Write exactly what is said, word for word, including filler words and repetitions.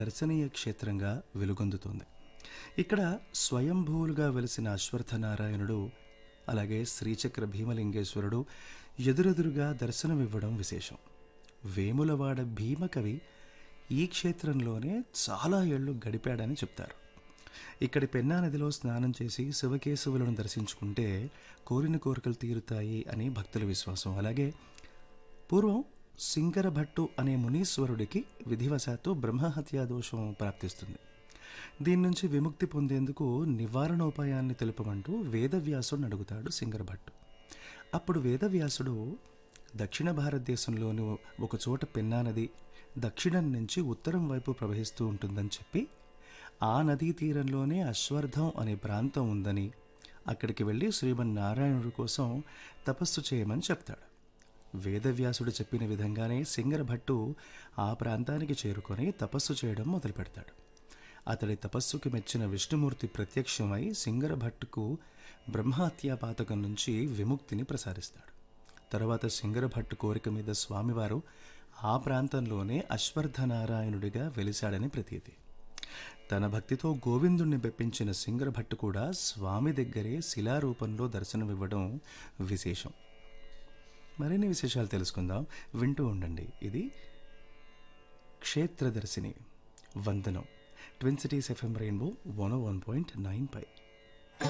దర్శనీయ క్షేత్రంగా వెలుగొందుతోంది. ఇక్కడ స్వయంభూలుగా వెలిసిన అశ్వత్థనారాయణుడు, అలాగే శ్రీచక్ర భీమలింగేశ్వరుడు ఎదురెదురుగా దర్శనమివ్వడం విశేషం. వేములవాడ భీమకవి ఈ క్షేత్రంలోనే చాలా ఏళ్లు గడిపాడని చెప్తారు. ఇక్కడి పెన్నా నదిలో స్నానం చేసి శివకేశవులను దర్శించుకుంటే కోరిన కోరికలు తీరుతాయి అని భక్తుల విశ్వాసం. అలాగే పూర్వం సింగరభట్టు అనే మునీశ్వరుడికి విధివశాత్తు బ్రహ్మహత్యా దోషం ప్రాప్తిస్తుంది. దీని నుంచి విముక్తి పొందేందుకు నివారణోపాయాన్ని తెలుపమంటూ వేదవ్యాసుడిని అడుగుతాడు సింగరభట్టు. అప్పుడు వేదవ్యాసుడు దక్షిణ భారతదేశంలోని ఒకచోట పెన్నా నది దక్షిణం నుంచి ఉత్తరం వైపు ప్రవహిస్తూ ఉంటుందని చెప్పి, ఆ నదీ తీరంలోనే అశ్వర్థం అనే ప్రాంతం ఉందని, అక్కడికి వెళ్ళి శ్రీమన్నారాయణుడి కోసం తపస్సు చేయమని చెప్తాడు. వేదవ్యాసుడు చెప్పిన విధంగానే సింగరభట్టు ఆ ప్రాంతానికి చేరుకొని తపస్సు చేయడం మొదలు పెడతాడు. అతడి తపస్సుకి మెచ్చిన విష్ణుమూర్తి ప్రత్యక్షమై సింగరభట్టుకు బ్రహ్మహత్యా పాతకం నుంచి విముక్తిని ప్రసాదిస్తాడు. తర్వాత సింగరభట్టు కోరిక మీద స్వామివారు ఆ ప్రాంతంలోనే అశ్వత్థనారాయణుడిగా వెలిశాడని ప్రతీతి. తన భక్తితో గోవిందుణ్ణి మెప్పించిన సింగరభట్టు కూడా స్వామి దగ్గరే శిలారూపంలో దర్శనమివ్వడం విశేషం. మరిన్ని విశేషాలు తెలుసుకుందాం, వింటూ ఉండండి. ఇది క్షేత్రదర్శిని. వందనం. Twin cities FM rainbow one ఓ వన్ పాయింట్ నైన్ పై